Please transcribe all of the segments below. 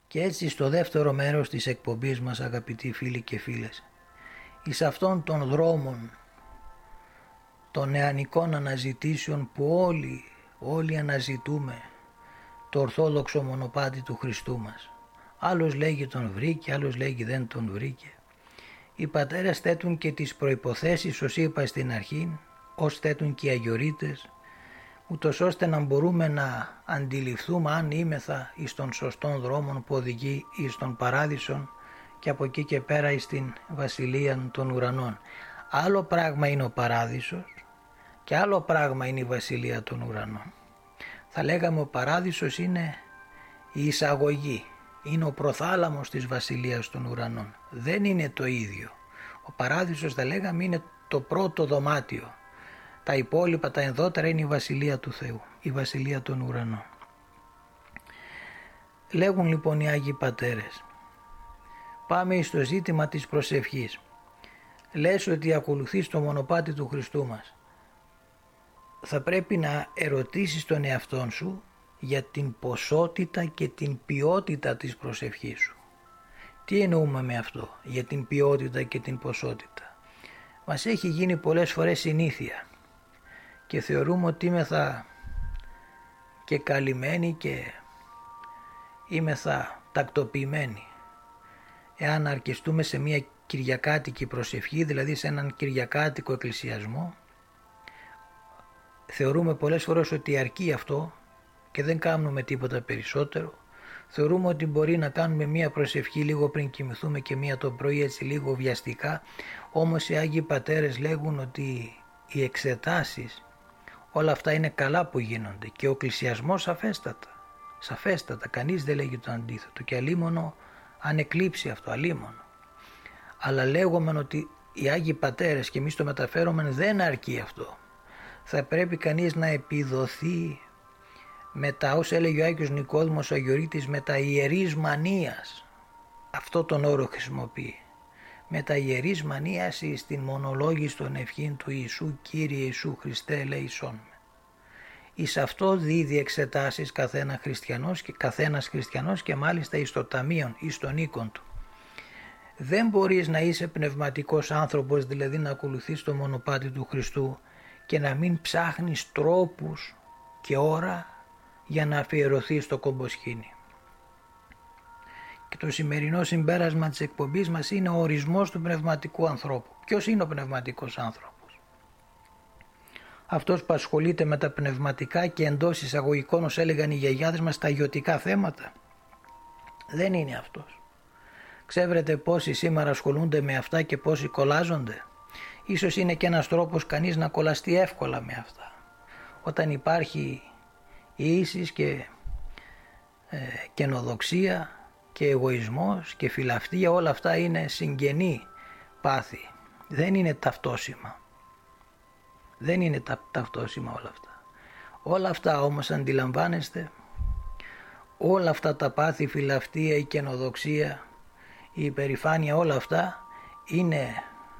Και έτσι στο δεύτερο μέρος της εκπομπής μας, αγαπητοί φίλοι και φίλες, εις αυτών των δρόμων των νεανικών αναζητήσεων που όλοι αναζητούμε το ορθόδοξο μονοπάτι του Χριστού μας. Άλλος λέγει τον βρήκε, άλλος λέγει δεν τον βρήκε. Οι πατέρες θέτουν και τις προϋποθέσεις, ως είπα στην αρχή, ως θέτουν και οι αγιορείτες, ούτως ώστε να μπορούμε να αντιληφθούμε αν είμεθα εις των σωστών δρόμων που οδηγεί εις τον παράδεισον και από εκεί και πέρα εις την βασιλεία των ουρανών. Άλλο πράγμα είναι ο παράδεισος και άλλο πράγμα είναι η βασιλεία των ουρανών. Θα λέγαμε ο παράδεισος είναι η εισαγωγή, είναι ο προθάλαμος της βασιλείας των ουρανών. Δεν είναι το ίδιο. Ο παράδεισος, θα λέγαμε, είναι το πρώτο δωμάτιο. Τα υπόλοιπα, τα ενδότερα, είναι η βασιλεία του Θεού, η βασιλεία των ουρανών. Λέγουν λοιπόν οι Άγιοι Πατέρες, πάμε στο ζήτημα της προσευχής. Λες ότι ακολουθείς το μονοπάτι του Χριστού μας. Θα πρέπει να ερωτήσεις τον εαυτόν σου για την ποσότητα και την ποιότητα της προσευχής σου. Τι εννοούμε με αυτό, για την ποιότητα και την ποσότητα? Μας έχει γίνει πολλές φορές συνήθεια και θεωρούμε ότι είμεθα και καλυμμένοι και είμεθα τακτοποιημένοι εάν αρκεστούμε σε μια κυριακάτικη προσευχή, δηλαδή σε έναν κυριακάτικο εκκλησιασμό. Θεωρούμε πολλές φορές ότι αρκεί αυτό και δεν κάνουμε τίποτα περισσότερο. Θεωρούμε ότι μπορεί να κάνουμε μία προσευχή λίγο πριν κοιμηθούμε και μία το πρωί, έτσι λίγο βιαστικά. Όμως οι Άγιοι Πατέρες λέγουν ότι οι εξετάσεις, όλα αυτά είναι καλά που γίνονται και ο εκκλησιασμός σαφέστατα, κανείς δεν λέγει το αντίθετο και αλίμονο αν εκλείψει αυτό, αλίμονο. Αλλά λέγουμε ότι οι Άγιοι Πατέρες, και εμείς το μεταφέρουμε, δεν αρκεί αυτό. Θα πρέπει κανείς να επιδοθεί με τα όσα έλεγε ο Άγιος Νικόδημος ο Αγιορείτης, με τα ιερής μανίας. Αυτό τον όρο χρησιμοποιεί. Με τα ιερής μανίας στην μονολόγηση των ευχήν του Ιησού, Κύριε Ιησού Χριστέ ελέησόν με. Εις αυτό δίδει εξετάσεις καθένας χριστιανός και μάλιστα εις το ταμείον, εις τον οίκον του. Δεν μπορείς να είσαι πνευματικός άνθρωπος, δηλαδή να ακολουθείς το μονοπάτι του Χριστού και να μην ψάχνεις τρόπους και ώρα για να αφιερωθείς στο κομποσκήνι. Και το σημερινό συμπέρασμα της εκπομπής μας είναι ο ορισμός του πνευματικού ανθρώπου. Ποιος είναι ο πνευματικός άνθρωπος? Αυτός που ασχολείται με τα πνευματικά και εντός εισαγωγικών, ως έλεγαν οι γιαγιάδες μας, τα ιωτικά θέματα. Δεν είναι αυτός. Ξέρετε πόσοι σήμερα ασχολούνται με αυτά και πόσοι κολλάζονται? Ίσως είναι και ένας τρόπος κανείς να κολλαστεί εύκολα με αυτά. Όταν υπάρχει ίσης και καινοδοξία και εγωισμός και φιλαυτία, όλα αυτά είναι συγγενή πάθη. Δεν είναι ταυτόσιμα. Δεν είναι ταυτόσιμα όλα αυτά. Όλα αυτά όμως, αντιλαμβάνεστε, όλα αυτά τα πάθη, φιλαυτία, η καινοδοξία, η υπερηφάνεια, όλα αυτά είναι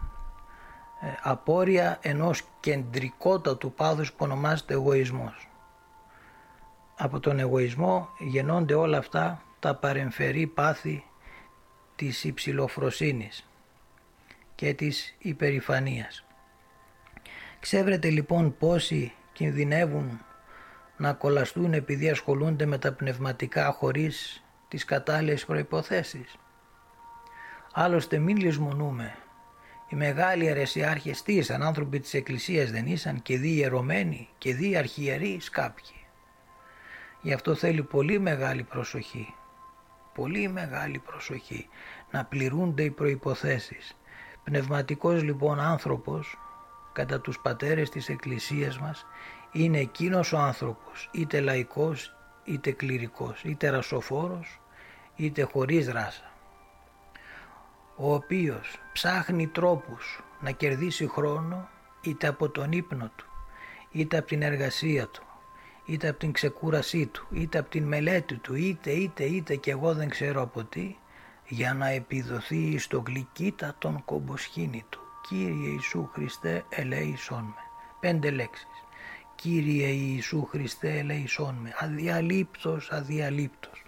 απόρρια ενός κεντρικότατου πάθους που ονομάζεται εγωισμός. Από τον εγωισμό γεννώνται όλα αυτά τα παρεμφερή πάθη της υψηλοφροσύνης και της υπερηφανίας. Ξέρετε λοιπόν πόσοι κινδυνεύουν να κολλαστούν επειδή ασχολούνται με τα πνευματικά χωρίς τις κατάλληλες προϋποθέσεις? Άλλωστε μην λησμονούμε, οι μεγάλοι αιρεσιάρχες τι ήσαν? Άνθρωποι της Εκκλησίας δεν ήσαν? Και δι ιερωμένοι και δι αρχιερείς κάποιοι. Γι' αυτό θέλει πολύ μεγάλη προσοχή, πολύ μεγάλη προσοχή να πληρούνται οι προϋποθέσεις. Πνευματικός λοιπόν άνθρωπος κατά τους πατέρες της Εκκλησίας μας είναι εκείνος ο άνθρωπος, είτε λαϊκός είτε κληρικός, είτε ρασοφόρος είτε χωρίς ράσα, ο οποίος ψάχνει τρόπους να κερδίσει χρόνο είτε από τον ύπνο του, είτε από την εργασία του, είτε από την ξεκούρασή του, είτε από την μελέτη του, είτε και εγώ δεν ξέρω από τι, για να επιδοθεί στο γλυκύτατον κομποσκήνι του. Κύριε Ιησού Χριστέ ελέησόν με. 5 λέξεις. Κύριε Ιησού Χριστέ ελέησόν με. Αδιαλείπτος.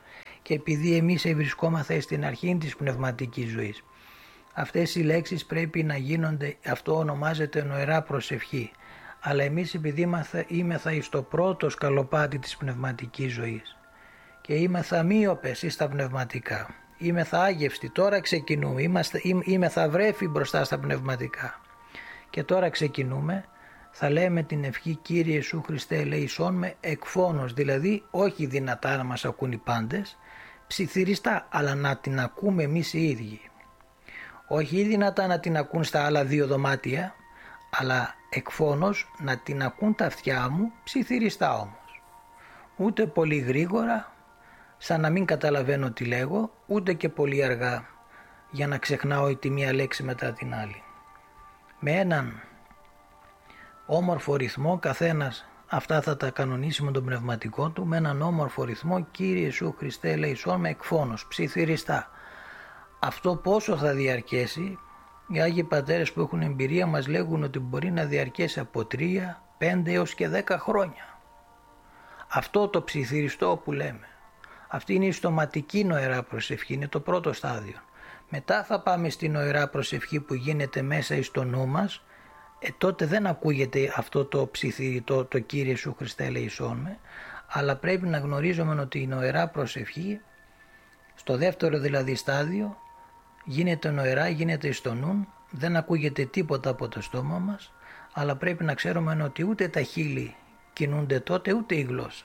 και επειδή εμείς βρισκόμαστε στην αρχή της πνευματικής ζωής. Αυτές οι λέξεις πρέπει να γίνονται, αυτό ονομάζεται νοερά προσευχή. Αλλά εμείς επειδή είμεθα εις το πρώτο σκαλοπάτι της πνευματικής ζωής και είμεθα μείωπες εις τα πνευματικά, είμεθα άγευστοι, τώρα ξεκινούμε, είμεθα βρέφοι μπροστά στα πνευματικά και τώρα ξεκινούμε, θα λέμε την ευχή Κύριε Ιησού Χριστέ ελέησόν με εκφώνος, δηλαδή όχι δυνατά να μας ακούν οι πάντες, ψιθυριστά, αλλά να την ακούμε εμείς οι ίδιοι. Όχι δυνατά να την ακούν στα άλλα δύο δωμάτια, αλλά εκφώνος να την ακούν τα αυτιά μου, ψιθυριστά όμως. Ούτε πολύ γρήγορα, σαν να μην καταλαβαίνω τι λέγω, ούτε και πολύ αργά, για να ξεχνάω τη μία λέξη μετά την άλλη. Με έναν όμορφο ρυθμό, καθένας αυτά θα τα κανονίσει με τον πνευματικό του, με έναν όμορφο ρυθμό, Κύριε Ιησού Χριστέ ελέησόν με εκφώνος, ψιθυριστά. Αυτό πόσο θα διαρκέσει, οι Άγιοι Πατέρες που έχουν εμπειρία μας λέγουν ότι μπορεί να διαρκέσει από 3, 5 έως και 10 χρόνια. Αυτό το ψιθυριστό που λέμε, αυτή είναι η στοματική νοερά προσευχή, είναι το πρώτο στάδιο. Μετά θα πάμε στη νοερά προσευχή που γίνεται μέσα εις το νου μας, τότε δεν ακούγεται αυτό το ψιθυριτό, το Κύριε Σου Χριστέ ελεησόν με, αλλά πρέπει να γνωρίζουμε ότι η νοερά προσευχή, στο δεύτερο δηλαδή στάδιο, γίνεται νοερά, γίνεται στο νου, δεν ακούγεται τίποτα από το στόμα μας, αλλά πρέπει να ξέρουμε ότι ούτε τα χείλη κινούνται τότε, ούτε η γλώσσα.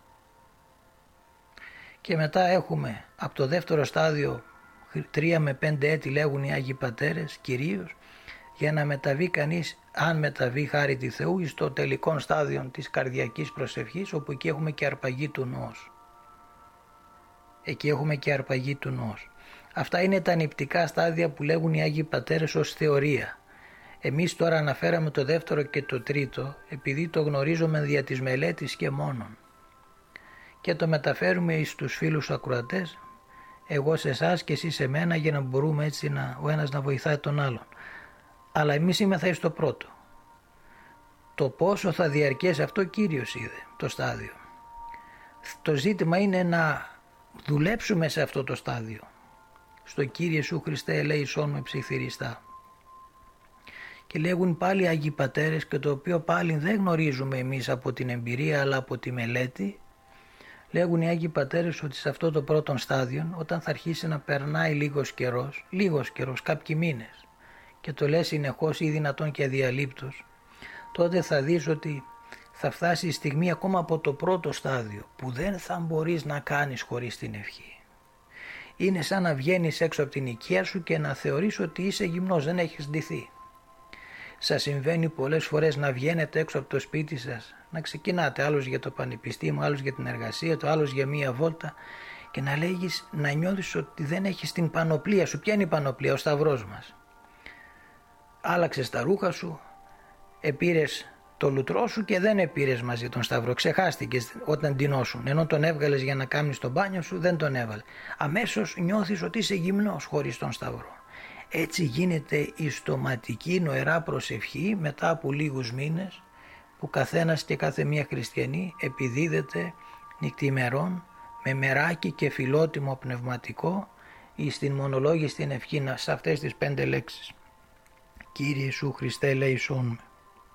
Και μετά έχουμε από το δεύτερο στάδιο 3 με 5 έτη λέγουν οι Άγιοι Πατέρες κυρίως, για να μεταβεί κανείς, αν μεταβεί χάρη τη Θεού, στο τελικό στάδιο της καρδιακής προσευχής, όπου εκεί έχουμε και αρπαγή του νόος. Εκεί έχουμε και αρπαγή του νόος. Αυτά είναι τα νηπτικά στάδια που λέγουν οι Άγιοι Πατέρες ως θεωρία. Εμείς τώρα αναφέραμε το δεύτερο και το τρίτο, επειδή το γνωρίζουμε δια της μελέτης και μόνον. Και το μεταφέρουμε στους φίλους ακροατές, εγώ σε εσάς και εσείς σε μένα, για να μπορούμε έτσι ο ένας να βοηθάει τον άλλον. Αλλά εμείς είμεθα στο πρώτο. Το πόσο θα διαρκέσει αυτό Κύριος είδε το στάδιο. Το ζήτημα είναι να δουλέψουμε σε αυτό το στάδιο. Στο Κύριε Σου Χριστέ ελέησόν με ψιθυριστά. Και λέγουν πάλι Άγιοι Πατέρες, και το οποίο πάλι δεν γνωρίζουμε εμείς από την εμπειρία αλλά από τη μελέτη, λέγουν οι Άγιοι Πατέρες ότι σε αυτό το πρώτο στάδιο, όταν θα αρχίσει να περνάει λίγος καιρός, κάποιοι μήνες, και το λέει συνεχώς ή δυνατόν και αδιαλείπτως, τότε θα δεις ότι θα φτάσει η στιγμή ακόμα από το πρώτο στάδιο που δεν θα μπορείς να κάνεις χωρίς την ευχή. Είναι σαν να βγαίνεις έξω από την οικία σου και να θεωρείς ότι είσαι γυμνός, δεν έχεις ντυθεί. Σας συμβαίνει πολλές φορές να βγαίνετε έξω από το σπίτι σας, να ξεκινάτε άλλος για το πανεπιστήμιο, άλλος για την εργασία του, άλλος για μία βόλτα, και να νιώθεις ότι δεν έχεις την πανοπλία σου. Ποια είναι η πανοπλία? Ο σταυρός μας. Άλλαξες τα ρούχα σου, επήρες το λουτρό σου και δεν επήρες μαζί τον σταυρό. Ξεχάστηκες όταν ντυνώσουν. Ενώ τον έβγαλες για να κάνεις το μπάνιο σου, δεν τον έβαλε. Αμέσως νιώθεις ότι είσαι γυμνός χωρίς τον σταυρό. Έτσι γίνεται η στοματική νοερά προσευχή μετά από λίγους μήνες, που καθένας και κάθε μία χριστιανή επιδίδεται νυχτημερών με μεράκι και φιλότιμο πνευματικό ή στην μονολόγηστη ευχή σε αυτές τις 5 λέξεις. Κύριε Ιησού Χριστέ ελέησόν με.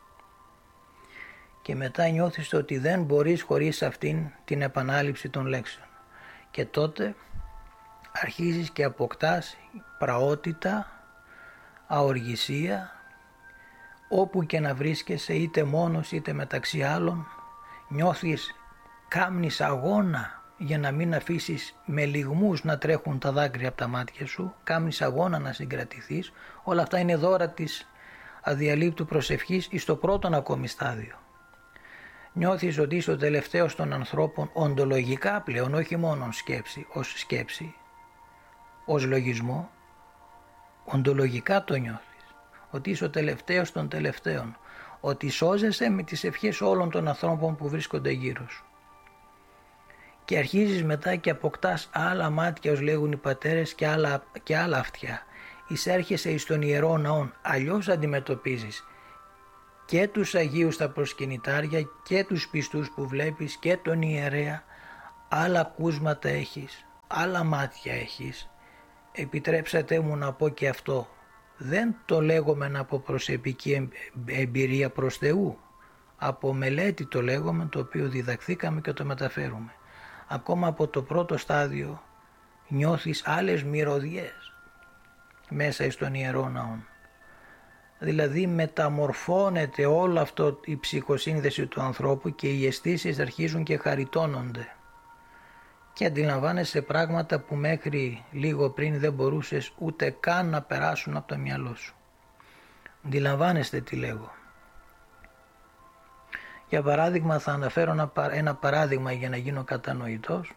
Και μετά νιώθεις ότι δεν μπορείς χωρίς αυτήν την επανάληψη των λέξεων. Και τότε αρχίζεις και αποκτάς πραότητα, αοργησία, όπου και να βρίσκεσαι, είτε μόνος είτε μεταξύ άλλων, νιώθεις, κάμνεις αγώνα για να μην αφήσεις με λυγμούς να τρέχουν τα δάκρυα από τα μάτια σου, κάμνεις αγώνα να συγκρατηθείς. Όλα αυτά είναι δώρα της αδιαλείπτου προσευχής εις το πρώτον ακόμη στάδιο. Νιώθεις ότι είσαι ο τελευταίος των ανθρώπων οντολογικά πλέον, όχι μόνο σκέψη, ως λογισμό, οντολογικά το νιώθεις, ότι είσαι ο τελευταίος των τελευταίων, ότι σώζεσαι με τις ευχές όλων των ανθρώπων που βρίσκονται γύρω σου. Και αρχίζεις μετά και αποκτάς άλλα μάτια, ως λέγουν οι πατέρες, και άλλα αυτιά. Εισέρχεσαι εις τον Ιερό Ναόν, αλλιώς αντιμετωπίζεις και τους Αγίους στα προσκυνητάρια και τους πιστούς που βλέπεις και τον ιερέα, άλλα ακούσματα έχεις, άλλα μάτια έχεις, επιτρέψατε μου να πω και αυτό. Δεν το λέγομεν από προσωπική εμπειρία προς Θεού, από μελέτη το λέγομεν, το οποίο διδαχθήκαμε και το μεταφέρουμε. Ακόμα από το πρώτο στάδιο νιώθεις άλλες μυρωδιές μέσα στον Ιερό Ναό. Δηλαδή μεταμορφώνεται όλο αυτό η ψυχοσύνδεση του ανθρώπου και οι αισθήσεις αρχίζουν και χαριτώνονται και αντιλαμβάνεσαι πράγματα που μέχρι λίγο πριν δεν μπορούσες ούτε καν να περάσουν από το μυαλό σου. Αντιλαμβάνεστε τι λέγω. Για παράδειγμα, θα αναφέρω ένα παράδειγμα για να γίνω κατανοητός.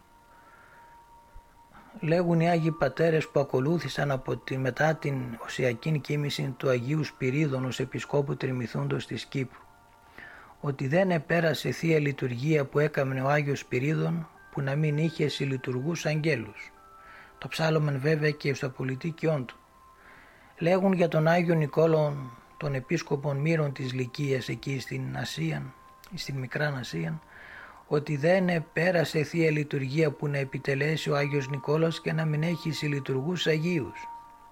Λέγουν οι Άγιοι Πατέρες που ακολούθησαν μετά την οσιακή κοίμηση του Αγίου Σπυρίδων ως Επισκόπου Τριμηθούντος της Κύπρου, ότι δεν επέρασε Θεία Λειτουργία που έκαμνε ο Άγιος Σπυρίδων που να μην είχε συλλειτουργούς αγγέλους. Το ψάλλομεν βέβαια και στο πολιτικιόν του. Λέγουν για τον Άγιο Νικόλαον, τον Επίσκοπον Μύρων της Λυκίας εκεί στην Ασία, στην Μικρά Ασία, ότι δεν επέρασε Θεία Λειτουργία που να επιτελέσει ο Άγιος Νικόλαος και να μην έχει συλλειτουργούς Αγίους.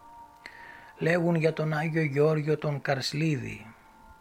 Λέγουν για τον Άγιο Γεώργιο τον Καρσλίδη,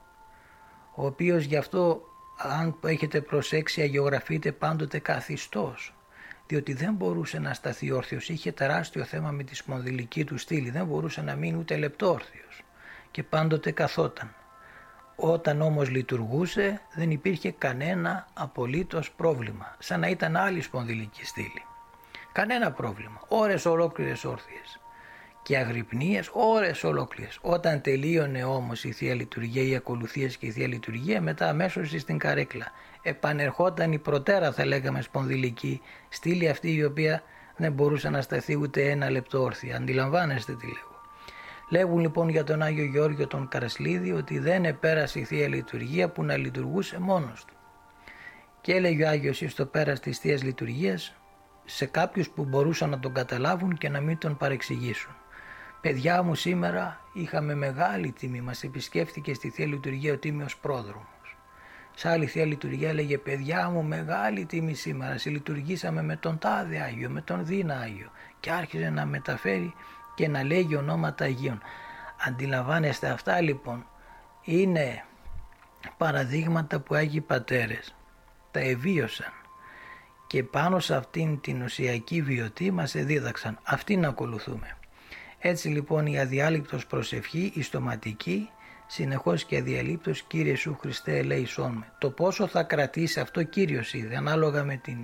ο οποίος γι' αυτό, αν έχετε προσέξει, αγιογραφείται πάντοτε καθιστός, διότι δεν μπορούσε να σταθεί όρθιος, είχε τεράστιο θέμα με τη σπονδυλική του στήλη, δεν μπορούσε να μείνει ούτε λεπτό όρθιος και πάντοτε καθόταν. Όταν όμως λειτουργούσε δεν υπήρχε κανένα απολύτως πρόβλημα, σαν να ήταν άλλη σπονδυλική στήλη. Κανένα πρόβλημα, ώρες ολόκληρες όρθιες και αγρυπνίες ώρες ολόκληρες. Όταν τελείωνε όμως η Θεία Λειτουργία, οι ακολουθίες και η Θεία Λειτουργία, μετά αμέσως στην καρέκλα επανερχόταν η προτέρα, θα λέγαμε, σπονδυλική στήλη, αυτή η οποία δεν μπορούσε να σταθεί ούτε ένα λεπτό όρθια. Αντιλαμβάνεστε τι λέγω. Λέγουν λοιπόν για τον Άγιο Γεώργιο τον Καρσλίδη ότι δεν επέρασε η Θεία Λειτουργία που να λειτουργούσε μόνος του. Και έλεγε ο Άγιος στο πέρας της Θείας Λειτουργίας σε κάποιους που μπορούσαν να τον καταλάβουν και να μην τον παρεξηγήσουν. Παιδιά μου, σήμερα είχαμε μεγάλη τιμή, μας επισκέφθηκε στη Θεία Λειτουργία ο Τίμιος Πρόδρομος. Σε άλλη Θεία Λειτουργία έλεγε, παιδιά μου, μεγάλη τιμή σήμερα, συλλειτουργήσαμε με τον Τάδε Άγιο, με τον Δίνα Άγιο, και άρχιζε να μεταφέρει και να λέγει ονόματα Αγίων. Αντιλαμβάνεστε, αυτά λοιπόν είναι παραδείγματα που Άγιοι Πατέρες τα εβίωσαν και πάνω σε αυτήν την οσιακή βιωτή μας εδίδαξαν. Αυτήν να ακολουθούμε. Έτσι λοιπόν η αδιάλειπτος προσευχή, η στοματική, συνεχώς και αδιαλείπτως, Κύριε Σου Χριστέ ελέησόν με. Το πόσο θα κρατήσει αυτό Κύριος είδε, ανάλογα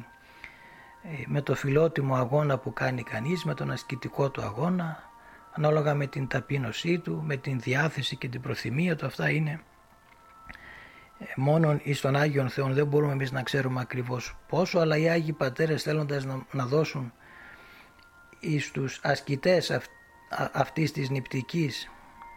με το φιλότιμο αγώνα που κάνει κανείς, με τον ασκητικό του αγώνα, ανάλογα με την ταπείνωσή του, με την διάθεση και την προθυμία του. Αυτά είναι μόνον εις των Άγιων Θεών, δεν μπορούμε εμείς να ξέρουμε ακριβώς πόσο, αλλά οι Άγιοι Πατέρες, θέλοντας να δώσουν εις τους ασκητές αυτής της νηπτικής,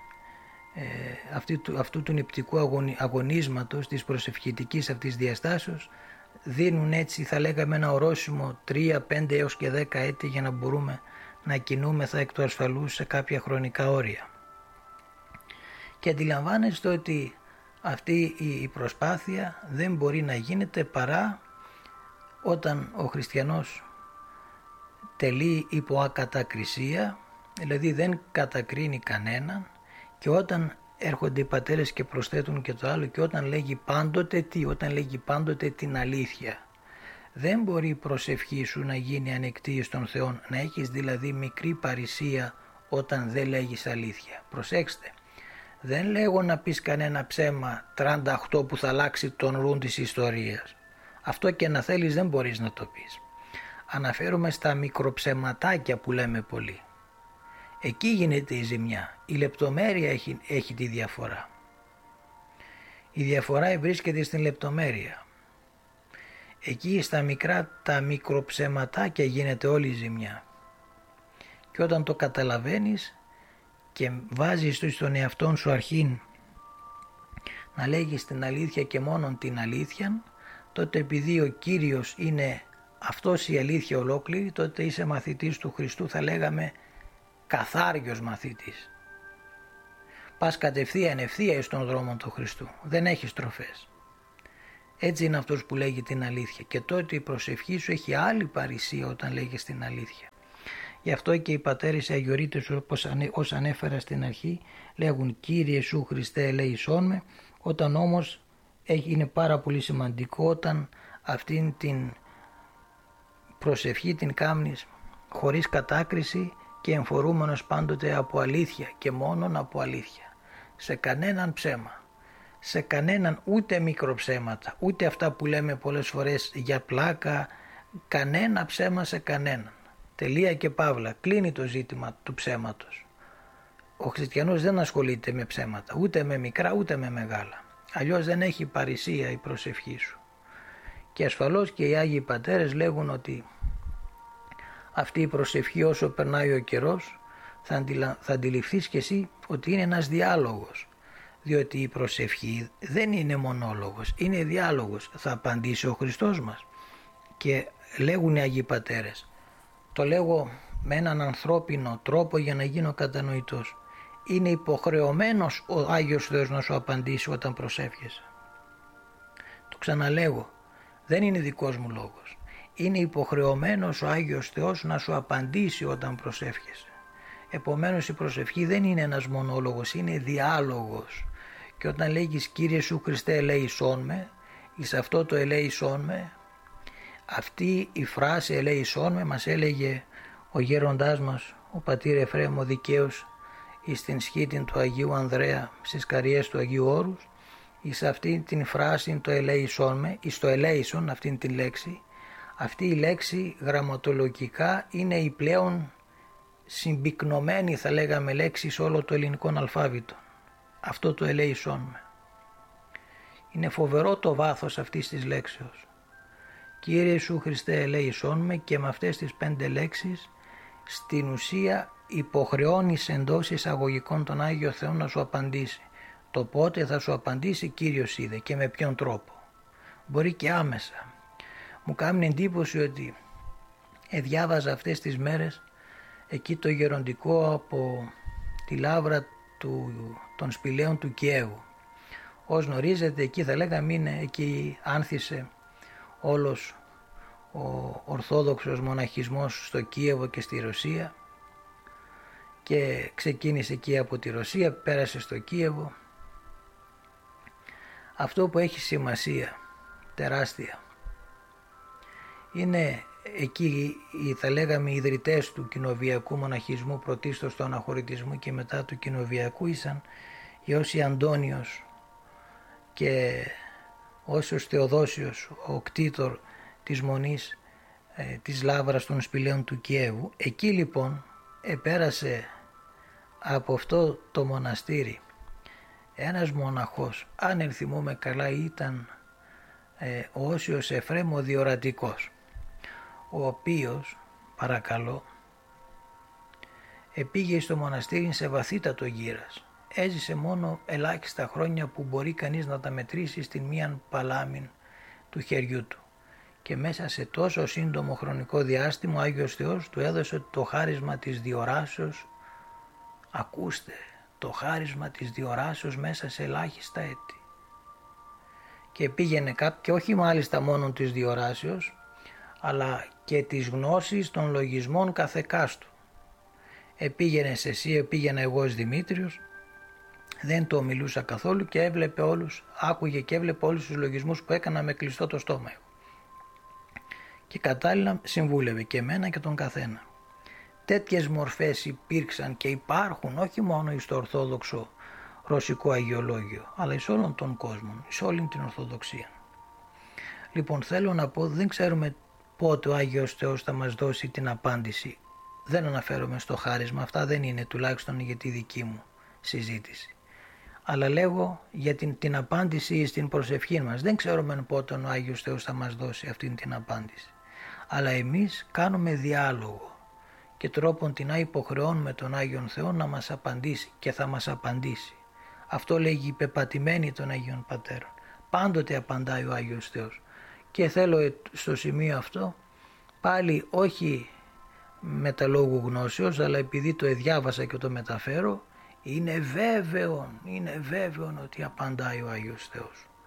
αυτού του νηπτικού αγωνίσματος, της προσευχητικής αυτής διαστάσεως, δίνουν έτσι, θα λέγαμε, ένα ορόσημο 3, 5 έως και 10 έτη για να μπορούμε να κινούμεθα εκ του ασφαλούς σε κάποια χρονικά όρια. Και αντιλαμβάνεστε ότι αυτή η προσπάθεια δεν μπορεί να γίνεται παρά όταν ο χριστιανός τελεί υπό ακατακρισία, δηλαδή δεν κατακρίνει κανέναν, και όταν έρχονται οι πατέρες και προσθέτουν και το άλλο, και όταν λέγει πάντοτε τι, όταν λέγει πάντοτε την αλήθεια. Δεν μπορεί η προσευχή σου να γίνει ανεκτή στον Θεό, να έχεις δηλαδή μικρή παρησία όταν δεν λέγεις αλήθεια. Προσέξτε, δεν λέγω να πεις κανένα ψέμα 38 που θα αλλάξει τον ρουν της ιστορίας. Αυτό και να θέλεις δεν μπορείς να το πεις. Αναφέρομαι στα μικροψεματάκια που λέμε πολύ. Εκεί γίνεται η ζημιά. Η λεπτομέρεια έχει τη διαφορά. Η διαφορά βρίσκεται στην λεπτομέρεια. Εκεί στα μικρά, τα μικροψεματάκια γίνεται όλη η ζημιά. Και όταν το καταλαβαίνεις και βάζεις στον εαυτόν σου αρχήν να λέγεις την αλήθεια και μόνον την αλήθεια, τότε επειδή ο Κύριος είναι αυτός η αλήθεια ολόκληρη, τότε είσαι μαθητής του Χριστού, θα λέγαμε καθάριος μαθητής. Πας κατευθείαν ευθεία στον δρόμο του Χριστού, δεν έχεις τροφές. Έτσι είναι αυτός που λέγει την αλήθεια, και τότε η προσευχή σου έχει άλλη παρησία όταν λέγεις την αλήθεια. Γι' αυτό και οι πατέρες οι αγιορείτες, όπως ανέφερα στην αρχή, λέγουν Κύριε Ιησού Χριστέ ελέησόν με, όταν όμως είναι πάρα πολύ σημαντικό όταν αυτήν την προσευχή την κάνεις χωρίς κατάκριση και εμφορούμενος πάντοτε από αλήθεια και μόνον από αλήθεια. Σε κανέναν ψέμα, σε κανέναν ούτε μικροψέματα, ούτε αυτά που λέμε πολλές φορές για πλάκα, κανένα ψέμα σε κανέναν. Τελεία και παύλα, κλείνει το ζήτημα του ψέματος. Ο χριστιανός δεν ασχολείται με ψέματα, ούτε με μικρά ούτε με μεγάλα. Αλλιώς δεν έχει παρησία η προσευχή σου. Και ασφαλώς και οι Άγιοι Πατέρες λέγουν ότι αυτή η προσευχή όσο περνάει ο καιρός θα αντιληφθείς και εσύ ότι είναι ένας διάλογος. Διότι η προσευχή δεν είναι μονόλογος, είναι διάλογος. Θα απαντήσει ο Χριστός μας. Και λέγουν οι Άγιοι Πατέρες, το λέγω με έναν ανθρώπινο τρόπο για να γίνω κατανοητός. Είναι υποχρεωμένος ο Άγιος Θεός να σου απαντήσει όταν προσεύχεσαι. Το ξαναλέγω, δεν είναι δικός μου λόγος. Είναι υποχρεωμένος ο Άγιος Θεός να σου απαντήσει όταν προσεύχεσαι. Επομένως η προσευχή δεν είναι ένας μονόλογος, είναι διάλογος. Και όταν λέγεις Κύριε Σου Χριστέ ελέησόν με, εις αυτό το ελέησόν με, αυτή η φράση ελέησόν με μας έλεγε ο γέροντάς μας, ο πατήρ Εφραίμ ο Δικαίος, εις την σχήτην του Αγίου Ανδρέα στις καριές του Αγίου Όρους, εις αυτή την φράση το ελέησόν με, εις το ελέησον αυτήν την λέξη. Αυτή η λέξη γραμματολογικά είναι η πλέον συμπυκνωμένη θα λέγαμε λέξη σε όλο το ελληνικό αλφάβητο. Αυτό το ελέησόν με. Είναι φοβερό το βάθος αυτής της λέξεως. Κύριε Ιησού Χριστέ ελέησόν με, και με αυτές τις 5 λέξεις στην ουσία υποχρεώνεις εντός εισαγωγικών τον Άγιο Θεό να σου απαντήσει. Το πότε θα σου απαντήσει Κύριος είδε και με ποιον τρόπο. Μπορεί και άμεσα. Μου κάνει εντύπωση ότι διάβαζα αυτές τις μέρες εκεί το γεροντικό από τη λάβρα των σπηλαίων του Κιέβου. Ως γνωρίζετε εκεί θα λέγαμε είναι εκεί άνθησε όλος ο Ορθόδοξος μοναχισμός στο Κίεβο και στη Ρωσία, και ξεκίνησε εκεί από τη Ρωσία, πέρασε στο Κίεβο. Αυτό που έχει σημασία τεράστια είναι εκεί θα λέγαμε οι ιδρυτές του κοινοβιακού μοναχισμού, πρωτίστως του αναχωρητισμού και μετά του κοινοβιακού, ήσαν Ιώσι Αντώνιος και Όσιος Θεοδόσιος, ο κτήτορ της Μονής της Λάβρας των Σπηλαίων του Κιέβου. Εκεί λοιπόν επέρασε από αυτό το μοναστήρι ένας μοναχός, αν ενθυμούμε καλά ήταν ο Όσιος Εφραίμ ο Διορατικός, ο οποίος, παρακαλώ, επήγε στο μοναστήρι σε βαθύτατο γύρας. Έζησε μόνο ελάχιστα χρόνια που μπορεί κανείς να τα μετρήσει στην μίαν παλάμην του χεριού του. Και μέσα σε τόσο σύντομο χρονικό διάστημα ο Άγιος Θεός του έδωσε το χάρισμα της διοράσεως. Ακούστε, το χάρισμα της διοράσεως μέσα σε ελάχιστα έτη. Και πήγαινε και όχι μάλιστα μόνο της διοράσεως, αλλά και της γνώσης των λογισμών καθεκάστου. Επήγαινες εσύ, επήγαινα εγώ ως Δημήτριος, δεν το μιλούσα καθόλου και έβλεπε όλους, άκουγε και έβλεπε όλους τους λογισμούς που έκανα με κλειστό το στόμα εγώ. Και κατάλληλα συμβούλευε και εμένα και τον καθένα. Τέτοιες μορφές υπήρξαν και υπάρχουν όχι μόνο στο Ορθόδοξο Ρωσικό Αγιολόγιο, αλλά εις όλων των κόσμων, εις όλη την Ορθοδοξία. Λοιπόν, θέλω να πω, δεν ξέρουμε πότε ο Άγιος Θεός θα μας δώσει την απάντηση. Δεν αναφέρομαι στο χάρισμα, αυτά δεν είναι τουλάχιστον για τη δική μου συζήτηση. Αλλά λέγω για την απάντηση στην προσευχή μας. Δεν ξέρουμε πότε ο Άγιος Θεός θα μας δώσει αυτή την απάντηση. Αλλά εμείς κάνουμε διάλογο και τρόπον την υποχρεώνουμε τον Άγιον Θεό να μας απαντήσει και θα μας απαντήσει. Αυτό λέγει πεπατημένη των Αγίων Πατέρων. Πάντοτε απαντάει ο Άγιος Θεός. Και θέλω στο σημείο αυτό πάλι όχι με τα λόγου γνώσεως, αλλά επειδή το διάβασα και το μεταφέρω, είναι βέβαιο ότι απαντάει ο Άγιος Θεός.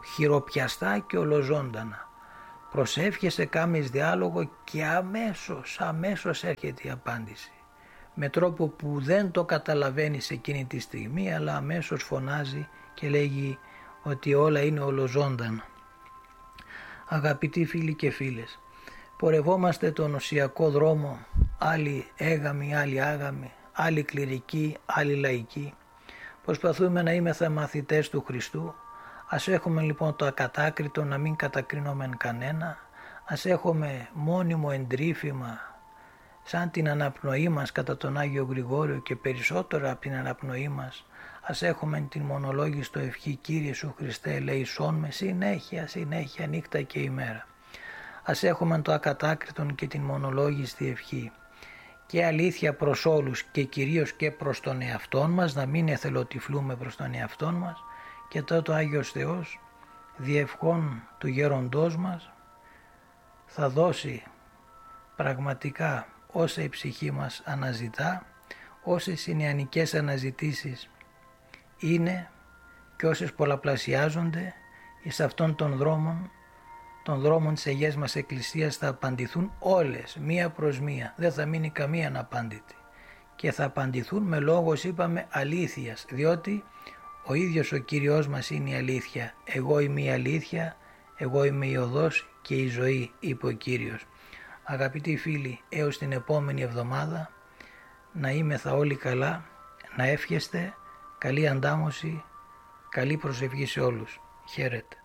χειροπιαστά και ολοζώντανα. Προσεύχεσαι, κάμεις διάλογο και αμέσως έρχεται η απάντηση. Με τρόπο που δεν το καταλαβαίνεις εκείνη τη στιγμή, αλλά αμέσως φωνάζει και λέγει ότι όλα είναι ολοζώντανα. Αγαπητοί φίλοι και φίλες, πορευόμαστε τον οσιακό δρόμο, άλλοι έγαμοι, άλλοι άγαμοι, άλλοι κληρικοί, άλλοι λαϊκοί. Προσπαθούμε να είμαστε μαθητές του Χριστού. Ας έχουμε λοιπόν το ακατάκριτο να μην κατακρίνουμε κανένα. Ας έχουμε μόνιμο εντρίφημα σαν την αναπνοή μας κατά τον Άγιο Γρηγόριο και περισσότερο από την αναπνοή μας. Ας έχουμε την μονολόγιστο ευχή Κύριε Σου Χριστέ ελέησόν με συνέχεια νύχτα και ημέρα. Ας έχουμε το ακατάκριτον και την μονολόγιστη ευχή και αλήθεια προς όλους και κυρίως και προς τον εαυτόν μας, να μην εθελοτυφλούμε προς τον εαυτόν μας, και τότε ο Άγιος Θεός διευχών του γέροντός μας θα δώσει πραγματικά όσα η ψυχή μας αναζητά, όσες οι νεανικές αναζητήσεις είναι και όσες πολλαπλασιάζονται εις αυτών των δρόμων της Αγίας μας Εκκλησίας θα απαντηθούν όλες, μία προς μία, δεν θα μείνει καμία αναπάντητη και θα απαντηθούν με λόγος, είπαμε, αλήθειας, διότι ο ίδιος ο Κύριος μας είναι η αλήθεια. Εγώ είμαι η αλήθεια, εγώ είμαι η οδός και η ζωή, είπε ο Κύριος. Αγαπητοί φίλοι, έως την επόμενη εβδομάδα να είμεθα όλοι καλά, να εύχεστε, καλή αντάμωση, καλή προσευχή σε όλους. Χαίρετε.